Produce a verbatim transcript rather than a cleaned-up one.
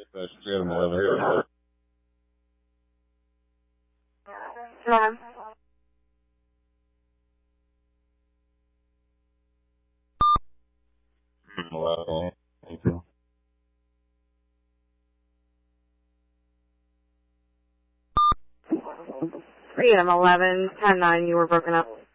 Dispatch three Adam eleven. Eleven. Eleven. Thank you. three Adam eleven, ten nine, you were broken up.